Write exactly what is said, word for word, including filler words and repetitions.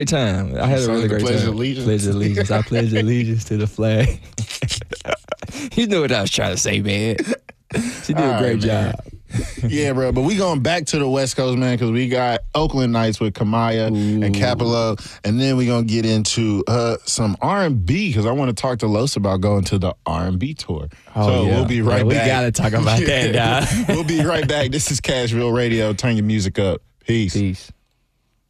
Great time. I had a Sung really the great Pledge of time. Allegiance. Pledge of allegiance. I pledge allegiance to the flag. You knew what I was trying to say, man. She did All a great right, man. job. Yeah, bro. But we going back to the West Coast, man, because we got Oakland Nights with Kamaya Ooh. and Capello, and then we're going to get into uh, some R and B because I want to talk to Los about going to the R and B tour. Oh, so yeah. we'll be right yeah, back. We got to talk about that, guy. We'll be right back. This is Cashville Radio. Turn your music up. Peace. Peace.